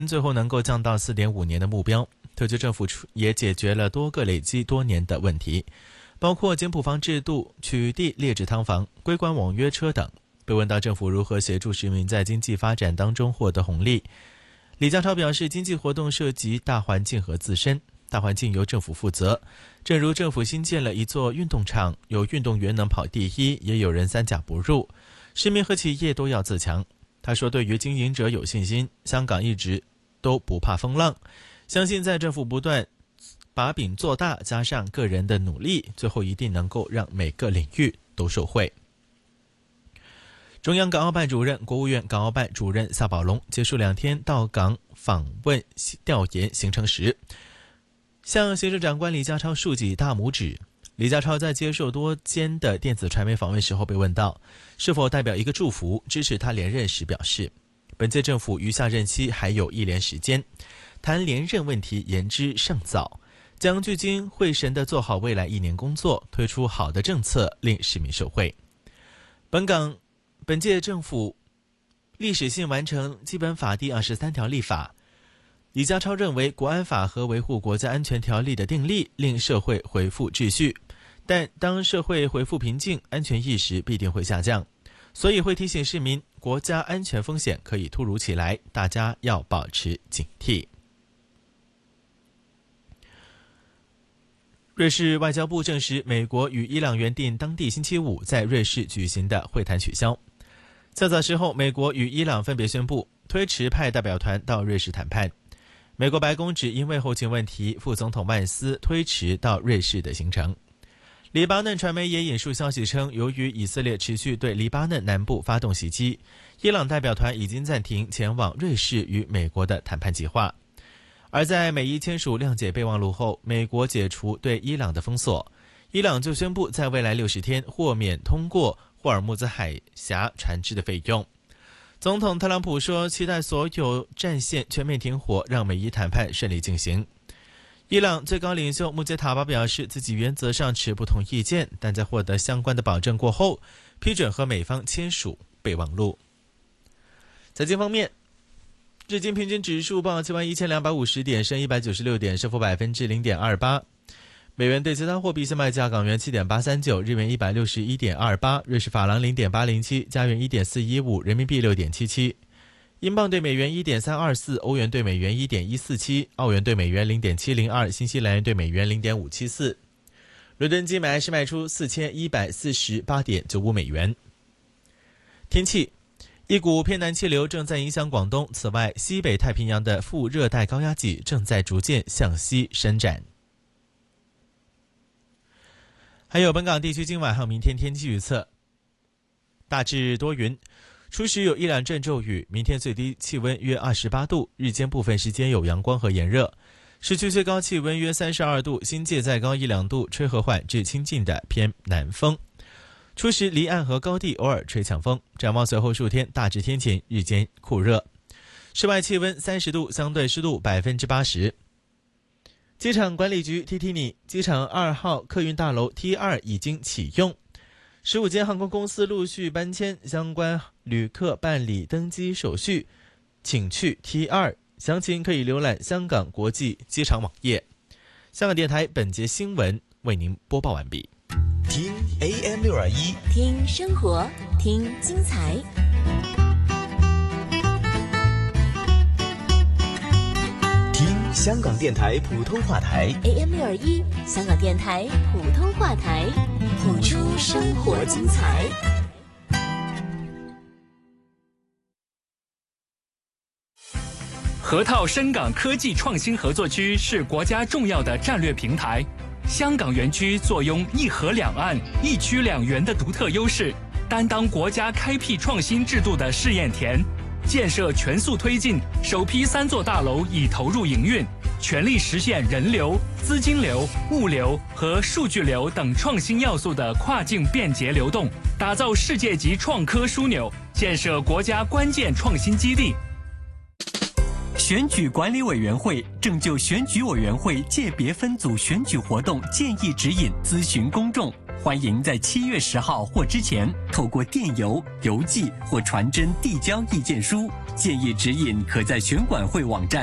最后能够降到 4.5 年的目标。特区政府也解决了多个累积多年的问题，包括简朴房制度、取缔劣质汤房、规管网约车等。被问到政府如何协助市民在经济发展当中获得红利，李家超表示，经济活动涉及大环境和自身，大环境由政府负责。正如政府新建了一座运动场，有运动员能跑第一，也有人三甲不入，市民和企业都要自强。他说，对于经营者有信心，香港一直都不怕风浪，相信在政府不断把饼做大，加上个人的努力，最后一定能够让每个领域都受惠。中央港澳办主任、国务院港澳办主任夏宝龙结束2天到港访问调研行程时，向行政长官李家超竖起大拇指。李家超在接受多间的电子传媒访问时候被问到是否代表一个祝福支持他连任时，表示本届政府余下任期还有1年时间，谈连任问题言之尚早，将聚精会神地做好未来1年工作，推出好的政策令市民受惠。本届政府历史性完成基本法第23条立法。李家超认为，国安法和维护国家安全条例的订立令社会恢复秩序，但当社会恢复平静，安全意识必定会下降，所以会提醒市民，国家安全风险可以突如其来，大家要保持警惕。瑞士外交部证实，美国与伊朗原定当地星期五在瑞士举行的会谈取消。较早时候，美国与伊朗分别宣布推迟派代表团到瑞士谈判。美国白宫只因为后勤问题，副总统万斯推迟到瑞士的行程。黎巴嫩传媒也引述消息称，由于以色列持续对黎巴嫩南部发动袭击，伊朗代表团已经暂停前往瑞士与美国的谈判计划。而在美伊签署谅解备忘录后，美国解除对伊朗的封锁，伊朗就宣布在未来60天豁免通过霍尔木兹海峡船只的费用。总统特朗普说，期待所有战线全面停火，让美伊谈判顺利进行。伊朗最高领袖穆杰塔巴表示，自己原则上持不同意见，但在获得相关的保证过后，批准和美方签署备忘录。财经方面，日经平均指数报71250点，升196点，升幅0.28%。美元对其他货币现卖价：港元7.839，日元161.28，瑞士法郎0.807，加元1.415，人民币6.77，英镑对美元1.324，欧元对美元1.147，澳元对美元0.702，新西兰元对美元0.574。伦敦金买是卖出4148.95美元。天气，一股偏南气流正在影响广东，此外，西北太平洋的副热带高压脊正在逐渐向西伸展。还有本港地区今晚和明天天气预测，大致多云，初时有1、2阵骤雨，明天最低气温约28度，日间部分时间有阳光和炎热，市区最高气温约32度，新界再高1、2度，吹和缓至清劲的偏南风，初时离岸和高地偶尔吹强风。展望随后数天大致天晴，日间酷热，室外气温30度，相对湿度80%。机场管理局提提你，机场2号客运大楼 T2 已经启用，15间航空公司陆续搬迁，相关旅客办理登机手续，请去 T2， 详情可以浏览香港国际机场网页。香港电台本节新闻为您播报完毕。 听 AM621， 听生活，听精彩。 香港电台普通话台 AM621， 香港电台普通话台，谱出生活精彩。 河套深港科技创新合作区是国家重要的战略平台，香港园区坐拥一河两岸、一区两园的独特优势，担当国家开辟创新制度的试验田。建设全速推进，首批3座大楼已投入营运，全力实现人流、资金流、物流和数据流等创新要素的跨境便捷流动，打造世界级创科枢纽，建设国家关键创新基地。 选举管理委员会正就选举委员会界别分组选举活动建议指引咨询公众。 欢迎在7月10号或之前，透过电邮、邮寄或传真递交意见书。建议指引可在选管会网站